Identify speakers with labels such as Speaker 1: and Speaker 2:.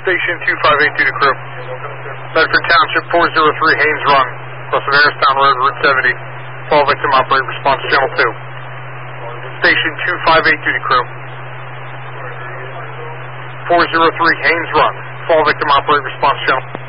Speaker 1: Station 258 duty crew. Medford Township 403 Haynes Run. Cross of Harristown Road, Route 70. Fall victim operate response channel 2. Station 258 duty crew. 403 Haynes Run. Fall victim operate response channel.